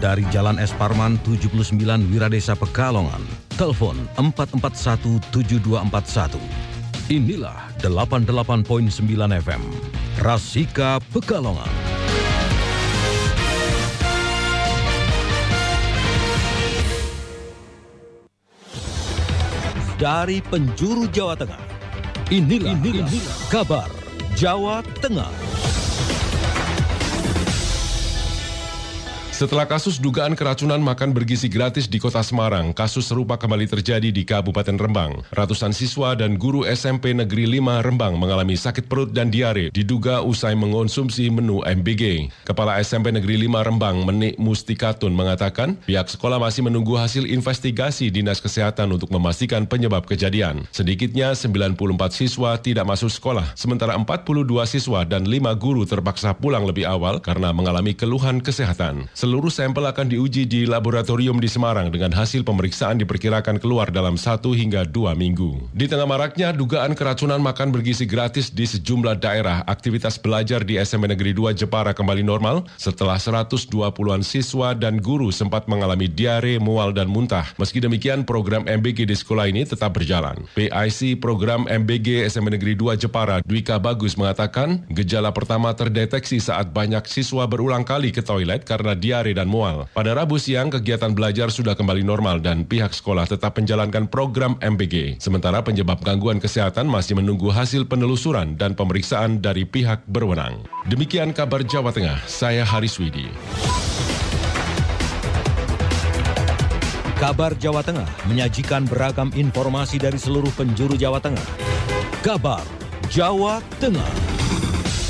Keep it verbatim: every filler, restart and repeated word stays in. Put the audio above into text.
dari Jalan Es Parman tujuh puluh sembilan Wiradesa Pekalongan. Telepon empat empat satu tujuh dua empat satu. Inilah delapan puluh delapan koma sembilan F M, Rasika Pekalongan. Dari penjuru Jawa Tengah, inilah, inilah, inilah kabar Jawa Tengah. Setelah kasus dugaan keracunan makan bergizi gratis di Kota Semarang, kasus serupa kembali terjadi di Kabupaten Rembang. Ratusan siswa dan guru S M P Negeri lima Rembang mengalami sakit perut dan diare diduga usai mengonsumsi menu M B G. Kepala S M P Negeri lima Rembang, Menik Mustikatun, mengatakan pihak sekolah masih menunggu hasil investigasi Dinas Kesehatan untuk memastikan penyebab kejadian. Sedikitnya sembilan puluh empat siswa tidak masuk sekolah, sementara empat puluh dua siswa dan lima guru terpaksa pulang lebih awal karena mengalami keluhan kesehatan. Seluruh sampel akan diuji di laboratorium di Semarang dengan hasil pemeriksaan diperkirakan keluar dalam satu hingga dua minggu. Di tengah maraknya dugaan keracunan makan bergizi gratis di sejumlah daerah, aktivitas belajar di S M P Negeri dua Jepara kembali normal setelah seratus dua puluhan siswa dan guru sempat mengalami diare, mual, dan muntah. Meski demikian, program M B G di sekolah ini tetap berjalan. P I C program M B G S M P Negeri dua Jepara, Dwika Bagus, mengatakan gejala pertama terdeteksi saat banyak siswa berulang kali ke toilet karena diare dan mual. Pada Rabu siang, kegiatan belajar sudah kembali normal dan pihak sekolah tetap menjalankan program M B G. Sementara penyebab gangguan kesehatan masih menunggu hasil penelusuran dan pemeriksaan dari pihak berwenang. Demikian kabar Jawa Tengah, saya Haris Widi. Kabar Jawa Tengah menyajikan beragam informasi dari seluruh penjuru Jawa Tengah. Kabar Jawa Tengah.